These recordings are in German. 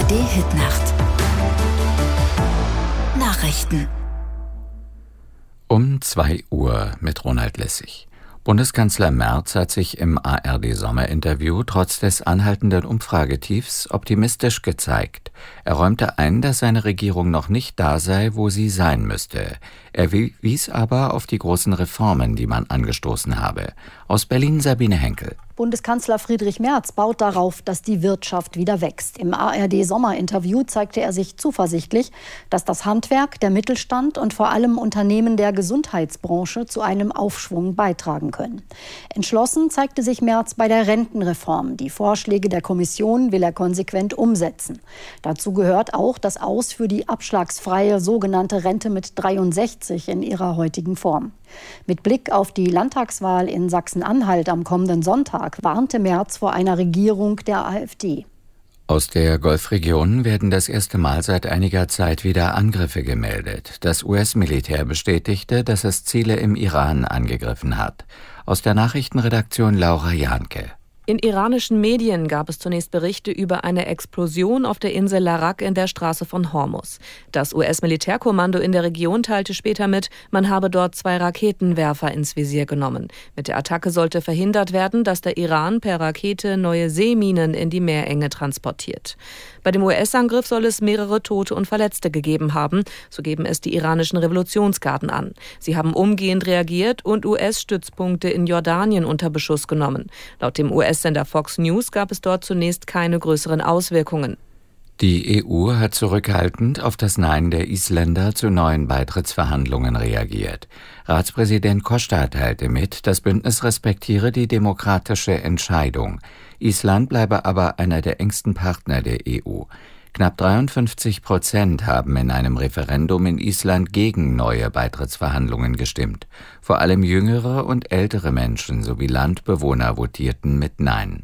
ARD-Hitnacht. Nachrichten. Um 2 Uhr mit Ronald Lessig. Bundeskanzler Merz hat sich im ARD-Sommerinterview trotz des anhaltenden Umfragetiefs optimistisch gezeigt. Er räumte ein, dass seine Regierung noch nicht da sei, wo sie sein müsste. Er wies aber auf die großen Reformen, die man angestoßen habe. Aus Berlin Sabine Henkel. Bundeskanzler Friedrich Merz baut darauf, dass die Wirtschaft wieder wächst. Im ARD-Sommerinterview zeigte er sich zuversichtlich, dass das Handwerk, der Mittelstand und vor allem Unternehmen der Gesundheitsbranche zu einem Aufschwung beitragen können. Entschlossen zeigte sich Merz bei der Rentenreform. Die Vorschläge der Kommission will er konsequent umsetzen. Dazu gehört auch das Aus für die abschlagsfreie sogenannte Rente mit 63 in ihrer heutigen Form. Mit Blick auf die Landtagswahl in Sachsen-Anhalt am kommenden Sonntag warnte Merz vor einer Regierung der AfD. Aus der Golfregion werden das erste Mal seit einiger Zeit wieder Angriffe gemeldet. Das US-Militär bestätigte, dass es Ziele im Iran angegriffen hat. Aus der Nachrichtenredaktion Laura Jahnke. In iranischen Medien gab es zunächst Berichte über eine Explosion auf der Insel Larak in der Straße von Hormuz. Das US-Militärkommando in der Region teilte später mit, man habe dort 2 Raketenwerfer ins Visier genommen. Mit der Attacke sollte verhindert werden, dass der Iran per Rakete neue Seeminen in die Meerenge transportiert. Bei dem US-Angriff soll es mehrere Tote und Verletzte gegeben haben, so geben es die iranischen Revolutionsgarden an. Sie haben umgehend reagiert und US-Stützpunkte in Jordanien unter Beschuss genommen. Laut dem US-Sender Fox News gab es dort zunächst keine größeren Auswirkungen. Die EU hat zurückhaltend auf das Nein der Isländer zu neuen Beitrittsverhandlungen reagiert. Ratspräsident Costa teilte mit, das Bündnis respektiere die demokratische Entscheidung. Island bleibe aber einer der engsten Partner der EU. Knapp 53% haben in einem Referendum in Island gegen neue Beitrittsverhandlungen gestimmt. Vor allem jüngere und ältere Menschen sowie Landbewohner votierten mit Nein.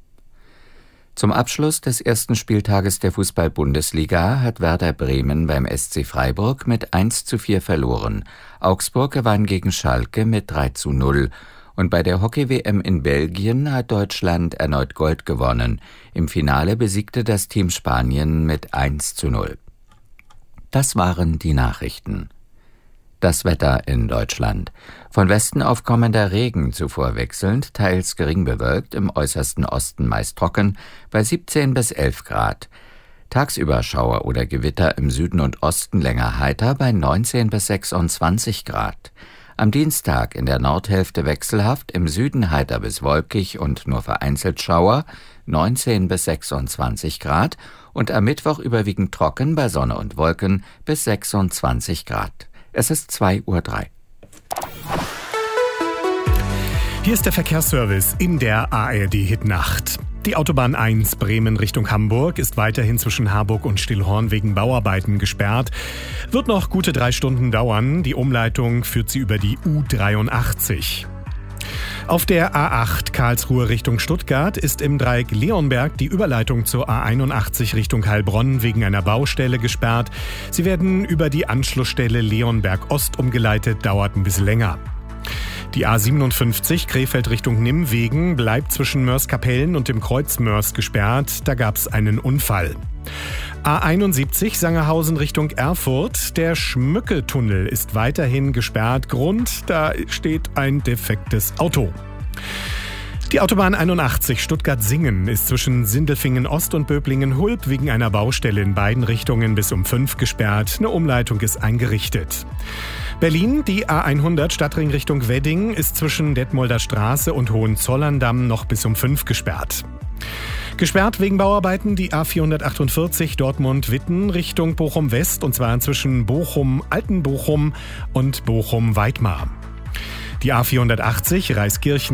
Zum Abschluss des ersten Spieltages der Fußball-Bundesliga hat Werder Bremen beim SC Freiburg mit 1:4 verloren. Augsburg gewann gegen Schalke mit 3:0. Und bei der Hockey-WM in Belgien hat Deutschland erneut Gold gewonnen. Im Finale besiegte das Team Spanien mit 1:0. Das waren die Nachrichten. Das Wetter in Deutschland. Von Westen auf kommender Regen, zuvor wechselnd, teils gering bewölkt, im äußersten Osten meist trocken, bei 17 bis 11 Grad. Tagsüber Schauer oder Gewitter im Süden und Osten länger heiter bei 19 bis 26 Grad. Am Dienstag in der Nordhälfte wechselhaft, im Süden heiter bis wolkig und nur vereinzelt Schauer, 19 bis 26 Grad und am Mittwoch überwiegend trocken bei Sonne und Wolken bis 26 Grad. Es ist 2:03 Uhr. Hier ist der Verkehrsservice in der ARD-Hitnacht. Die Autobahn 1 Bremen Richtung Hamburg ist weiterhin zwischen Harburg und Stillhorn wegen Bauarbeiten gesperrt. Wird noch gute 3 Stunden dauern. Die Umleitung führt sie über die U83. Auf der A8 Karlsruhe Richtung Stuttgart ist im Dreieck Leonberg die Überleitung zur A81 Richtung Heilbronn wegen einer Baustelle gesperrt. Sie werden über die Anschlussstelle Leonberg Ost umgeleitet, dauert ein bisschen länger. Die A57 Krefeld Richtung Nimwegen bleibt zwischen Mörs-Kapellen und dem Kreuz Mörs gesperrt. Da gab es einen Unfall. A71 Sangerhausen Richtung Erfurt. Der Schmücketunnel ist weiterhin gesperrt. Grund, da steht ein defektes Auto. Die Autobahn 81 Stuttgart-Singen ist zwischen Sindelfingen Ost und Böblingen-Hulb wegen einer Baustelle in beiden Richtungen bis um 5 gesperrt. Eine Umleitung ist eingerichtet. Berlin, die A100 Stadtring Richtung Wedding ist zwischen Detmolder Straße und Hohenzollern-Damm noch bis um 5 gesperrt. Gesperrt wegen Bauarbeiten die A448 Dortmund-Witten Richtung Bochum-West und zwar zwischen Bochum-Altenbochum und Bochum-Weidmar. Die A480 Reiskirchen